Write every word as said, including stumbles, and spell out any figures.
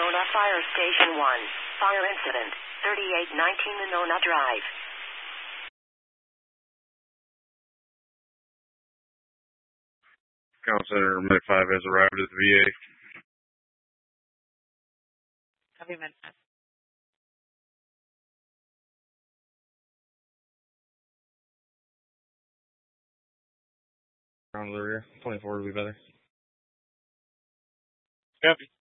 Monona Fire Station one. Fire incident. thirty-eight nineteen Monona Drive. Call Center Med five has arrived at the V A. Copy Med five. Around the rear. twenty-four would be better. Copy.